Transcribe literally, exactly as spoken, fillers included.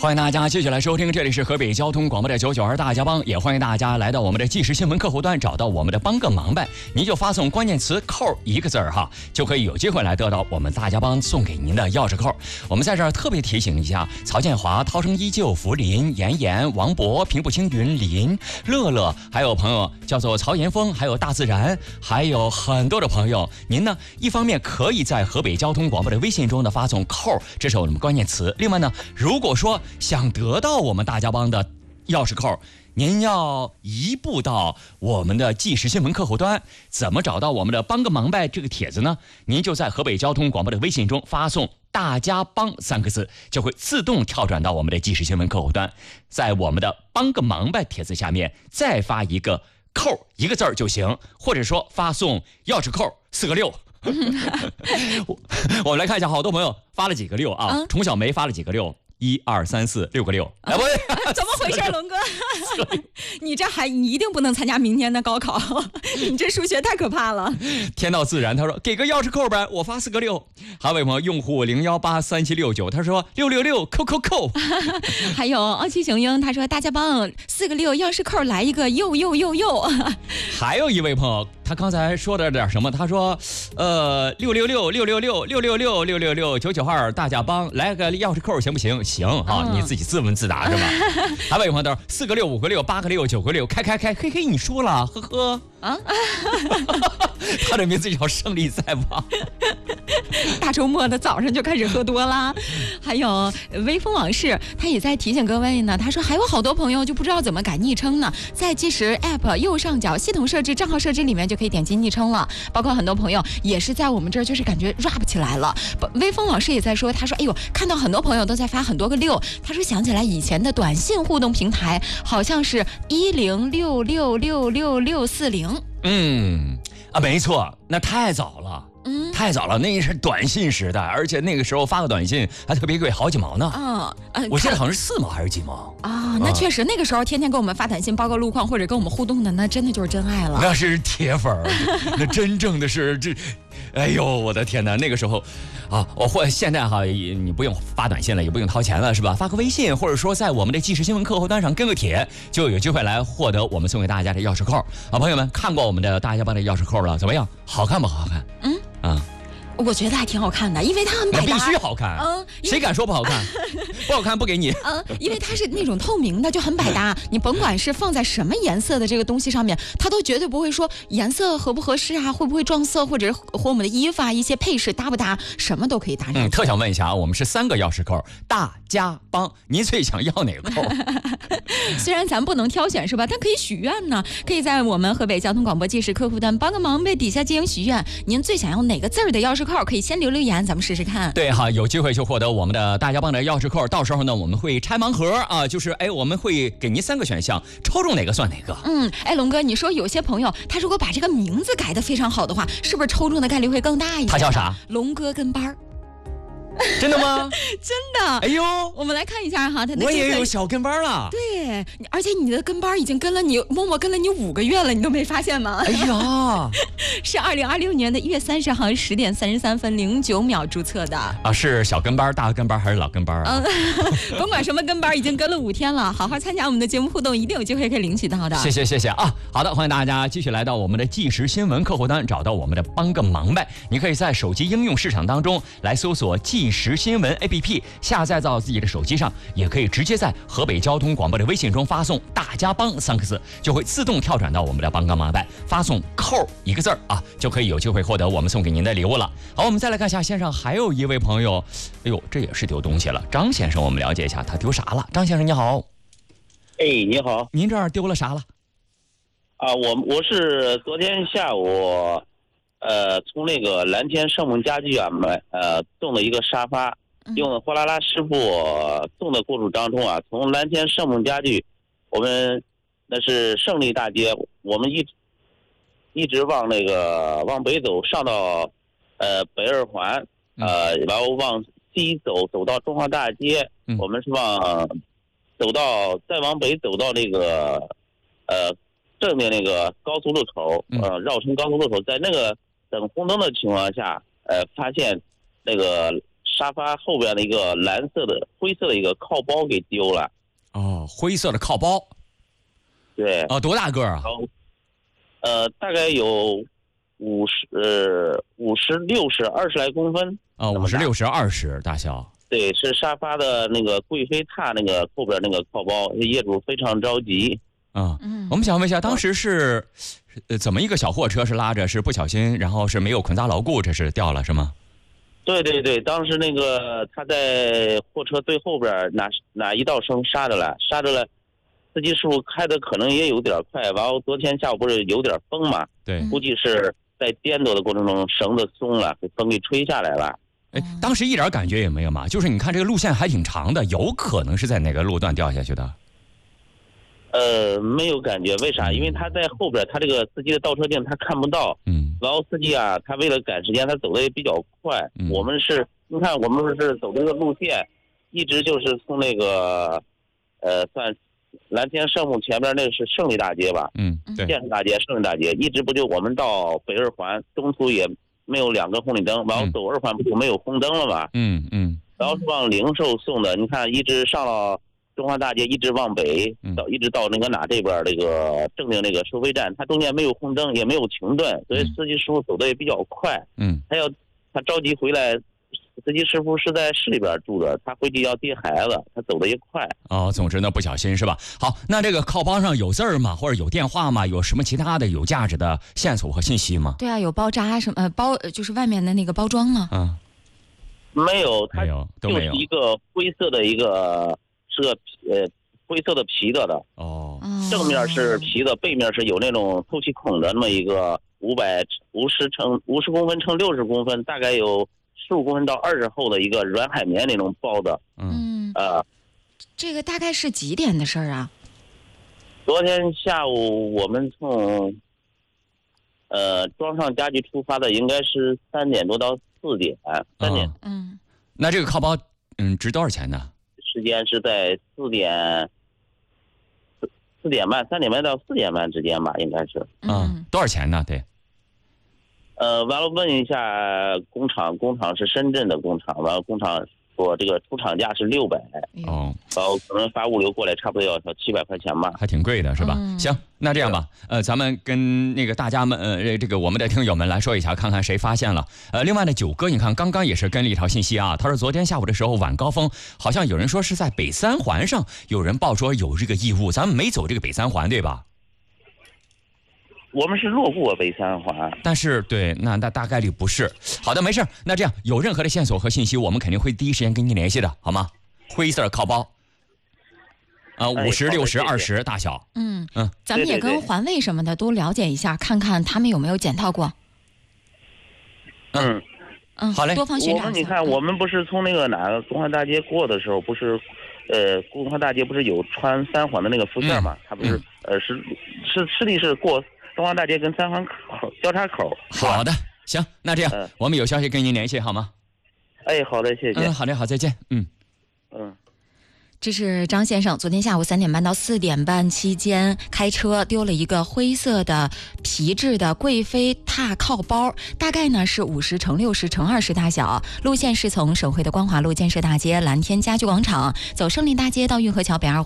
欢迎大家继续来收听，这里是河北交通广播的九九二大家帮，也欢迎大家来到我们的即时新闻客户端，找到我们的帮个忙呗，您就发送关键词扣一个字儿哈，就可以有机会来得到我们大家帮送给您的钥匙扣。我们在这儿特别提醒一下，曹建华、涛声依旧、福林、妍妍、王博、平步青云、林、乐乐，还有朋友叫做曹岩峰，还有大自然，还有很多的朋友，您呢一方面可以在河北交通广播的微信中的发送扣，这是我们关键词。另外呢，如果说想得到我们大家帮的钥匙扣，您要移步到我们的即时新闻客户端，怎么找到我们的帮个忙呗这个帖子呢？您就在河北交通广播的微信中发送大家帮三个字，就会自动跳转到我们的即时新闻客户端，在我们的帮个忙呗帖子下面再发一个扣一个字儿就行，或者说发送钥匙扣四个六。我我们来看一下，好多朋友发了几个六啊？嗯、崇小梅发了几个六？一二三四六个六，哎不对， 怎么回事，龙哥？你这还你一定不能参加明年的高考，你这数学太可怕了。 天道自然，他说给个钥匙扣呗，我发四个六。还有朋友用户零幺八三七六九，他说六六六扣扣扣。 还有傲气雄鹰，他说大家帮四个六钥匙扣来一个又又又又。 还有一位朋友，他刚才说的点什么？他说，呃，六六六六六六六六六六六六九九二大家帮来个钥匙扣行不行？行啊，嗯、你自己自问自答是吧？还有一朋友，四个六、五个六、八个六、九个六，开开开，嘿嘿，你说了，呵呵啊。他的名字叫胜利在望。 大周末的早上就开始喝多啦。还有微风往事，他也在提醒各位呢。他说还有好多朋友就不知道怎么改昵称呢，在即时 App 右上角系统设置账号设置里面就可以点击昵称了。包括很多朋友也是在我们这儿就是感觉 rap 起来了。微风往事也在说，他说哎呦，看到很多朋友都在发很多个六，他说想起来以前的短信互动平台好像是一零六六六六六四零。嗯啊，没错，那太早了。嗯，太早了，那是短信时代，而且那个时候发个短信还特别贵，好几毛呢。啊、呃，我记得好像是四毛还是几毛啊？那确实，那个时候天天给我们发短信报告路况或者跟我们互动的，那真的就是真爱了。 那是铁粉儿，那真正的是这，哎呦，我的天哪！那个时候，啊，我或现在哈，你不用发短信了，也不用掏钱了，是吧？发个微信，或者说在我们的即时新闻客户端上跟个帖，就有机会来获得我们送给大家的钥匙扣。啊，朋友们，看过我们的大家帮的钥匙扣了，怎么样？好看不好看？嗯。啊， 我觉得还挺好看的，因为它很百搭。 必须好看，嗯，谁敢说不好看？不好看不给你。 嗯，因为它是那种透明的，就很百搭。你甭管是放在什么颜色的这个东西上面，它都绝对不会说颜色合不合适啊，会不会撞色，或者和我们的衣服啊一些配饰搭不搭，什么都可以搭上。 嗯，特想问一下啊，我们是三个钥匙扣，大家帮，您最想要哪个扣？ 虽然咱不能挑选是吧，但可以许愿呢，可以在我们河北交通广播即时客户端帮个忙呗，底下进行许愿。您最想要哪个字儿的钥匙扣？可以先留留言，咱们试试看。 对哈，有机会就获得我们的大家帮的钥匙扣。到时候呢，我们会拆盲盒啊，就是哎，我们会给您三个选项，抽中哪个算哪个。 嗯，哎，龙哥，你说有些朋友他如果把这个名字改得非常好的话，是不是抽中的概率会更大一点？ 他叫啥？ 龙哥跟班儿。 真的吗？ 真的。 哎呦， 我们来看一下哈，他的我也有小跟班了。 对，而且你的跟班已经跟了你默默跟了你五个月了，你都没发现吗？ 哎呀， 是二零二六年的一月三十号十点三十三分零九秒注册的啊。是小跟班、大跟班还是老跟班啊？ 嗯，甭管什么跟班，已经跟了五天了，好好参加我们的节目互动，一定有机会可以领取到的。 谢谢谢谢啊！好的，欢迎大家继续来到我们的即时新闻客户端，找到我们的帮个忙呗。你可以在手机应用市场当中来搜索即时新闻 A P P， 下载到自己的手机上，也可以直接在河北交通广播的微信中发送大家帮三个字，就会自动跳转到我们的帮个忙呗，发送扣一个字啊，就可以有机会获得我们送给您的礼物了。好，我们再来看一下线上还有一位朋友，哎呦，这也是丢东西了。张先生，我们了解一下他丢啥了。张先生你好。 哎，你好。 您这儿丢了啥了？ 啊，我我是昨天下午呃，从那个蓝天盛梦家具啊买呃动了一个沙发，用的货拉拉师傅动的过程当中啊，从蓝天盛梦家具，我们那是胜利大街，我们一一直往那个往北走，上到呃北二环，呃，然后往西走，走到中华大街，我们是往走到再往北走到那个呃正面那个高速路口，呃，绕城高速路口，在那个等红灯的情况下，呃，发现那个沙发后边的一个蓝色的灰色的一个靠包给丢了。 哦，灰色的靠包。 对。 哦，多大个儿啊？ 呃，大概有五十呃五十六十二十来公分。 哦，五十六十二十大小。 对，是沙发的那个贵妃榻那个后边那个靠包，业主非常着急。 啊、嗯，我们想问一下，当时是呃怎么一个小货车是拉着，是不小心，然后是没有捆扎牢固，这是掉了是吗？ 对对对，当时那个他在货车最后边哪哪一道绳刹着了，刹着了，司机师傅开的可能也有点快，然后昨天下午不是有点风嘛， 对， 估计是在颠簸的过程中绳子松了，给风给吹下来了。 哎，当时一点感觉也没有嘛，就是你看这个路线还挺长的，有可能是在哪个路段掉下去的？ 呃，没有感觉，为啥？因为他在后边，他这个司机的倒车镜他看不到。嗯。然后司机啊，他为了赶时间，他走的也比较快。嗯。我们是，你看我们是走这个路线，一直就是从那个，呃，算蓝天圣母前边那是胜利大街吧？嗯，对。建设大街、胜利大街，一直不就我们到北二环，中途也没有两个红绿灯，然后走二环不就没有红灯了吗？嗯嗯。然后是往零售送的，你看一直上了。中华大街一直往北到，一直到那个哪这边那个正定那个收费站，它中间没有红灯，也没有停顿，所以司机师傅走的也比较快。嗯，他要他着急回来，司机师傅是在市里边住的，他回去要接孩子，他走的也快。 哦，总之呢不小心是吧？好，那这个靠包上有字儿吗？或者有电话吗？有什么其他的有价值的线索和信息吗？ 对啊，有包扎什么呃包就是外面的那个包装吗？ 嗯， 没有，它没有，都没有， 就是一个灰色的一个。是个呃灰色的皮的的哦， 正面是皮的，背面是有那种透气孔的那么一个五百五十乘五十公分乘六十公分，大概有十五公分到二十厚的一个软海绵那种包的。 嗯呃， 这个大概是几点的事儿啊？ 昨天下午我们从呃装上家具出发的，应该是三点多到四点，三点。 嗯， 那这个靠包嗯值多少钱呢？ 时间是在四点四四点半，三点半到四点半之间吧，应该是。 嗯，多少钱呢？对。 呃，完了问一下工厂，工厂是深圳的工厂，完了工厂说这个出厂价是六百。 哦。 然后可能发物流过来，差不多要要七百块钱吧。 还挺贵的是吧？ 嗯、 行，那这样吧，呃，咱们跟那个大家们，呃，这个我们的听友们来说一下，看看谁发现了。呃，另外呢，九哥，你看刚刚也是跟了一条信息啊，他说昨天下午的时候晚高峰，好像有人说是在北三环上，有人报说有这个异物，咱们没走这个北三环对吧？ 我们是路过北三环， 但是对，那那大概率不是。好的，没事，那这样有任何的线索和信息，我们肯定会第一时间跟您联系的，好吗？灰色靠包。啊，五十六十二十大小， 嗯嗯，咱们也跟环卫什么的都了解一下，看看他们有没有捡到过。 嗯嗯， 好嘞。 多方寻找。 我们你看，我们不是从那个哪个中华大街过的时候，不是，呃，中华大街不是有穿三环的那个副线嘛？它不是，呃，是是实地是过中华大街跟三环口交叉口。 好的，行，那这样我们有消息跟您联系好吗？ 哎，好的，谢谢。 嗯，好的，好，再见。嗯嗯。 这是张先生昨天下午三点半到四点半期间开车丢了一个灰色的皮质的贵妃榻靠包，大概呢是五十乘六十乘二十大小，路线是从省会的光华路建设大街蓝天家具广场走胜利大街到运河桥北二